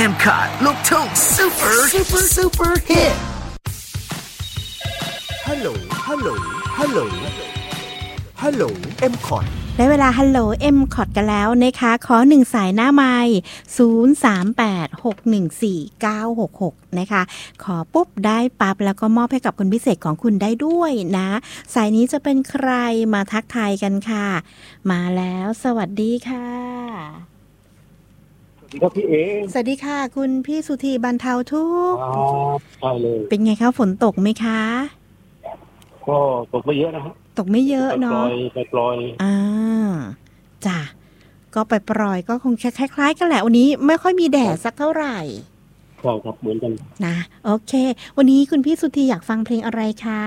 M-Cot ลูกทุ่งsuper hit ฮัลโหล M-Cot ได้เวลาฮัลโหล M-Cot กันแล้วนะคะขอ1สายหน้าไมค์038614966นะคะขอปุ๊บได้ปั๊บแล้วก็มอบให้กับคนพิเศษของคุณได้ด้วยนะสายนี้จะเป็นใครมาทักทายกันค่ะมาแล้วสวัสดีค่ะสวัสดีครับพี่เอสวัสดีค่ะคุณพี่สุธีบรรเทาทุกข์ใช่เลยเป็นไงคะฝนตกไหมคะก็ตกไม่เยอะนะครับตกไม่เยอะเนาะปล่อยจ้ะก็ไปปล่อยก็คงคล้ายๆกันแหละวันนี้ไม่ค่อยมีแดดสักเท่าไหร่ใช่ครับเหมือนกันนะโอเควันนี้คุณพี่สุธีอยากฟังเพลงอะไรคะ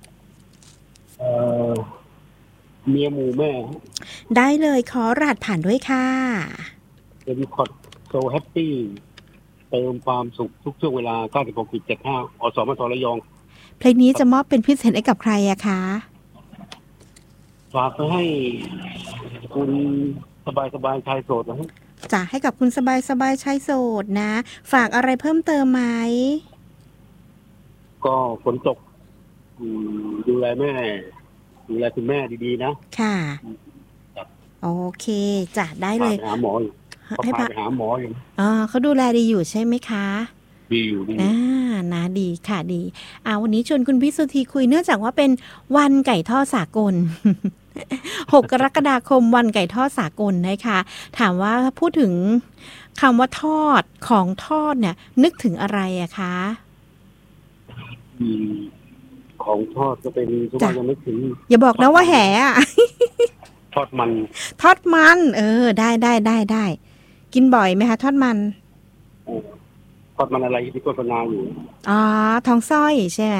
เมียหมู่แม่ได้เลยขอรหัสผ่านด้วยค่ะ M-Cot So Happy เติมความสุขทุกช่วงเวลา 96.75 อสมทระยองเพลงนี้จะมอบเป็นพิเศษให้กับใครอะคะฝากไปให้คุณสบายชายโสดนะจะให้กับคุณสบายชายโสดนะฝากอะไรเพิ่มเติมไหมก็ฝนตกดูแลแม่ดูแลคุณแม่ดีๆนะค่ะโอเคจ้ะได้เลยหาหมออยู่ให้พาไปหาหมออยู่เขาดูแลดีอยู่ใช่ไหมคะดีอยู่นะดีค่ะดีวันนี้ชวนคุณพี่สุธีคุยเนื่องจากว่าเป็นวันไก่ทอดสากล 6 กรกฎาคมวันไก่ทอดสากลนะคะถามว่าพูดถึงคำว่าทอดของทอดเนี่ยนึกถึงอะไรอะคะของทอดก็เป็นทุกวันยังนึกถึงอย่าบอกนะว่าแห่อะทอดมันได้กินบ่อยไหมคะทอดมันทอดมันอะไรที่โฆษณาอยู่ทองสร้อยใช่ไหม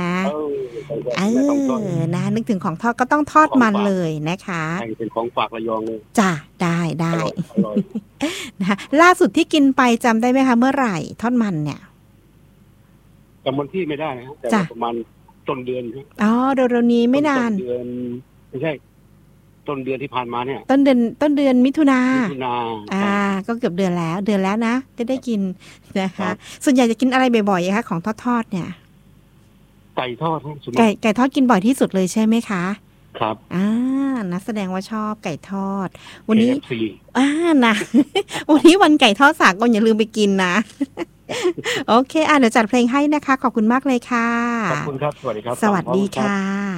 นะนึกถึงของทอดก็ต้องทอดมันเลยนะคะเป็นของฝากระยองเลยจ้ะได้นะล่าสุดที่กินไปจำได้ไหมคะเมื่อไหร่ทอดมันเนี่ยจำวันที่ไม่ได้นะแต่ประมาณต้นเดือนครับเร็วๆนี้ไม่นานต้นเดือนไม่ใช่ต้นเดือนที่ผ่านมาเนี่ยต้นเดือนมิถุนาก็เกือบเดือนแล้วนะจะได้กินนะคะส่วนใหญ่จะกินอะไรบ่อยๆคะของทอดเนี่ยไก่ทอดไก่ทอดกินบ่อยที่สุดเลยใช่ไหมคะครับนะแสดงว่าชอบไก่ทอดวันนี้นะ วันนี้วันไก่ทอดสากลอย่าลืมไปกินนะ โอเคเดี๋ยวจัดเพลงให้นะคะขอบคุณมากเลยค่ะขอบคุณครับสวัสดีครับสวัสดีค่ะ